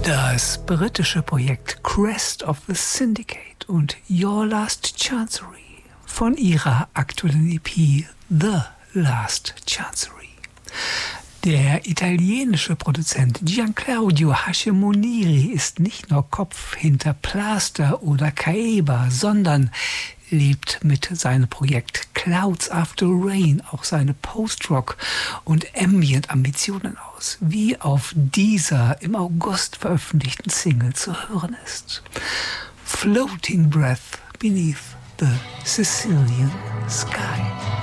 Das britische Projekt Crest of the Syndicate und Your Last Chancery von ihrer aktuellen EP The Last Chancery. Der italienische Produzent Gianclaudio Hascemoniri ist nicht nur Kopf hinter Plaster oder Caeba, sondern lebt mit seinem Projekt Clouds After Rain auch seine Post-Rock- und Ambient-Ambitionen aus, wie auf dieser im August veröffentlichten Single zu hören ist. Floating Breath Beneath the Sicilian Sky.